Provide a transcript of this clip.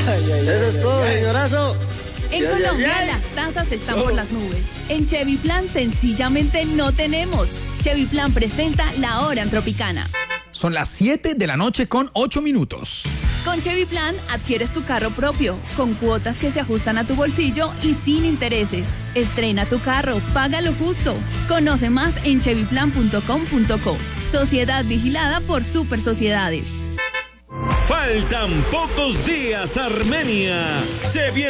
Eso es todo, señorazo. En Colombia las tasas están por las nubes. En Chevy Plan sencillamente no tenemos. Chevy Plan presenta La Hora en Tropicana. Son las 7 de la noche con 8 minutos. Con Chevy Plan adquieres tu carro propio, con cuotas que se ajustan a tu bolsillo y sin intereses. Estrena tu carro, págalo justo. Conoce más en chevyplan.com.co. Sociedad vigilada por Super Sociedades. Faltan pocos días, Armenia. Se viene